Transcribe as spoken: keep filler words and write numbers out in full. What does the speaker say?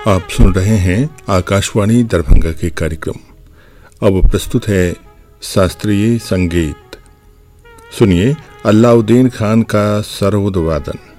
आप सुन रहे हैं आकाशवाणी दरभंगा के कार्यक्रम। अब प्रस्तुत है शास्त्रीय संगीत। सुनिए अलाउद्दीन खान का सरोद वादन।